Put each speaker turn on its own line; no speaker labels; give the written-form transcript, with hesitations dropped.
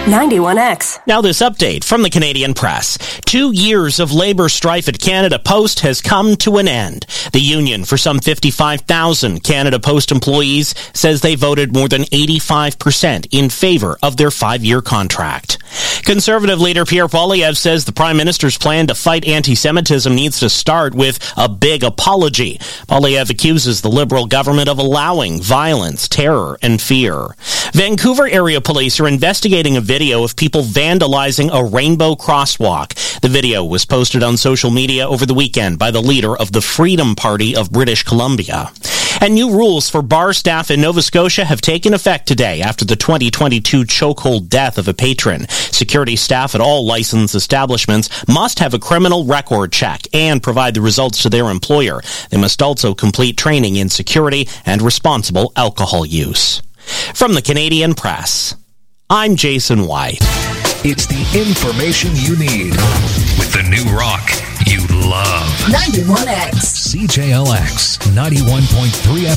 91X.
Now this update from the Canadian Press. 2 years of labour strife at Canada Post has come to an end. The union for some 55,000 Canada Post employees says they voted more than 85% in favour of their 5-year contract. Conservative leader Pierre Poilievre says the Prime Minister's plan to fight anti-Semitism needs to start with a big apology. Poilievre accuses the Liberal government of allowing violence, terror, and fear. Vancouver area police are investigating a video of people vandalizing a rainbow crosswalk. The video was posted on social media over the weekend by the leader of the Freedom Party of British Columbia. And new rules for bar staff in Nova Scotia have taken effect today after the 2022 chokehold death of a patron. Security staff at all licensed establishments must have a criminal record check and provide the results to their employer. They must also complete training in security and responsible alcohol use. From the Canadian Press, I'm Jason White.
It's the information you need with the new rock you love.
91X.
CJLX 91.3 FM.